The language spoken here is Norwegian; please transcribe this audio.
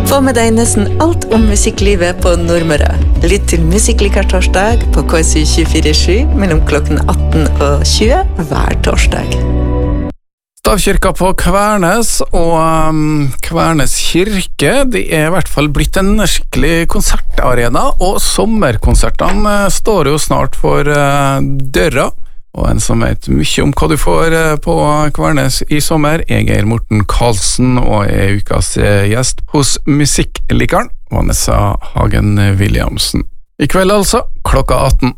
Få med deg nesten alt om musikklivet på Nordmøre. Lytt til Musikklikar torsdag på KSU 24/7 mellom klokken 18 og 20 hver torsdag. Stavkirka på Kvernes og Kvernes kirke, det I hvert fall blitt en skikkelig konsertarena, og sommerkonsertene står jo snart for døra. Og en som vet mye om hva du får på Kvernes I sommer, Geir Morten Karlsen, og ukas gjest hos Musikklikaren, Vanessa Hagen Williamsen. I kveld altså, klokka 18.